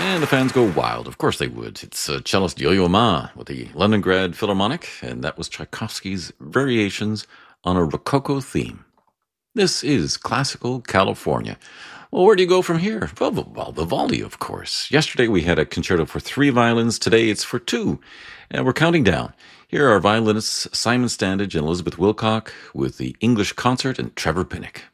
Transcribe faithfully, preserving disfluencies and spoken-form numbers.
And the fans go wild. Of course they would. It's uh, cellist Yo-Yo Ma with the Leningrad Philharmonic, and that was Tchaikovsky's Variations on a Rococo Theme. This is classical California. Well, where do you go from here? Well, well, Vivaldi, of course. Yesterday we had a concerto for three violins. Today it's for two. And we're counting down. Here are violinists Simon Standage and Elizabeth Wilcock with the English Concert and Trevor Pinnock.